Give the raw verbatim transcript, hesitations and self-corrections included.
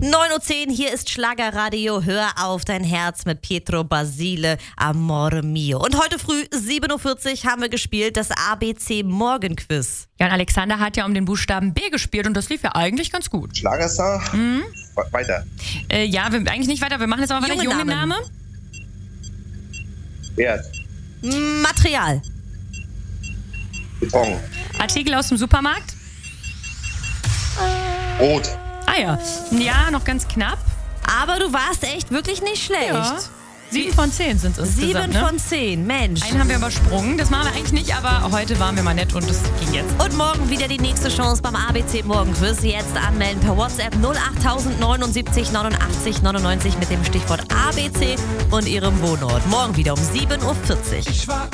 neun Uhr zehn, hier ist Schlagerradio. Hör auf dein Herz mit Pietro Basile, Amore Mio. Und heute früh, sieben Uhr vierzig, haben wir gespielt das A B C Morgenquiz. Ja, und Alexander hat ja um den Buchstaben B gespielt und das lief ja eigentlich ganz gut. Schlagerstar? Mhm. Weiter. Äh, ja, wir, eigentlich nicht weiter. Wir machen jetzt aber weiter. Junge Name. Wert. Material. Beton. Artikel aus dem Supermarkt. Rot. Ah ja. Ja, noch ganz knapp. Aber du warst echt wirklich nicht schlecht. Ja. Sieben von zehn sind es Sieben insgesamt, ne? von zehn, Mensch. Einen haben wir übersprungen, das machen wir eigentlich nicht, aber heute waren wir mal nett und das ging jetzt. Und morgen wieder die nächste Chance beim A B C Morgenquiz. Jetzt anmelden per WhatsApp null acht neunundsiebzig neunundachtzig neunundneunzig mit dem Stichwort A B C und Ihrem Wohnort. Morgen wieder um sieben Uhr vierzig.